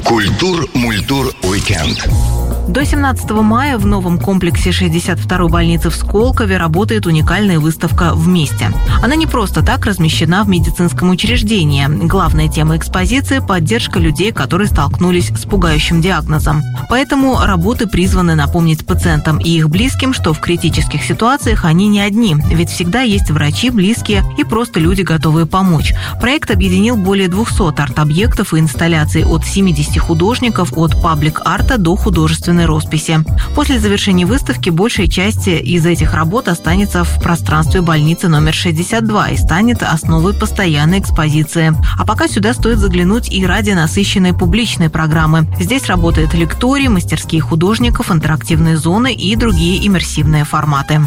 Культур-мультур-уикенд. До 17 мая в новом комплексе 62-й больницы в Сколково работает уникальная выставка «Вместе». Она не просто так размещена в медицинском учреждении. Главная тема экспозиции – поддержка людей, которые столкнулись с пугающим диагнозом. Поэтому работы призваны напомнить пациентам и их близким, что в критических ситуациях они не одни, ведь всегда есть врачи, близкие и просто люди, готовые помочь. Проект объединил более 200 арт-объектов и инсталляций от 70 художников, от паблик-арта до художественной росписи. После завершения выставки большая часть из этих работ останется в пространстве больницы номер 62 и станет основой постоянной экспозиции. А пока сюда стоит заглянуть и ради насыщенной публичной программы. Здесь работает лекторий, мастерские художников, интерактивные зоны и другие иммерсивные форматы.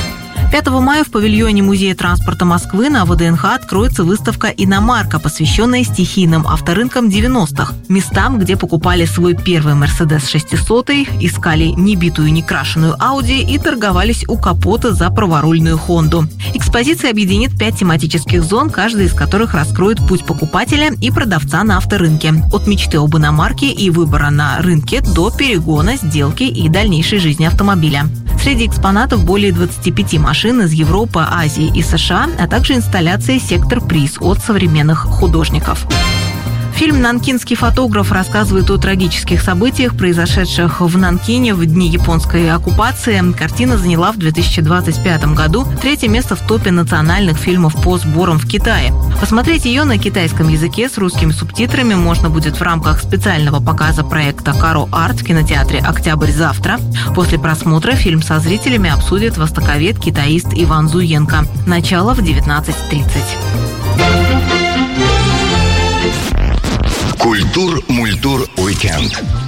5 мая в павильоне Музея транспорта Москвы на ВДНХ откроется выставка «Иномарка», посвященная стихийным авторынкам 90-х. Местам, где покупали свой первый Mercedes 600, искали небитую, некрашенную Audi и торговались у капота за праворульную Хонду. Экспозиция объединит 5 тематических зон, каждая из которых раскроет путь покупателя и продавца на авторынке. От мечты об иномарке и выбора на рынке до перегона, сделки и дальнейшей жизни автомобиля. Среди экспонатов более 25 машин из Европы, Азии и США, а также инсталляции «Сектор приз» от современных художников. Фильм «Нанкинский фотограф» рассказывает о трагических событиях, произошедших в Нанкине в дни японской оккупации. Картина заняла в 2025 году 3-е место в топе национальных фильмов по сборам в Китае. Посмотреть ее на китайском языке с русскими субтитрами можно будет в рамках специального показа проекта «Каро Арт» в кинотеатре «Октябрь» завтра. После просмотра фильм со зрителями обсудит востоковед-китаист Иван Зуенко. Начало в 19:30. Культур-мультур-уикенд.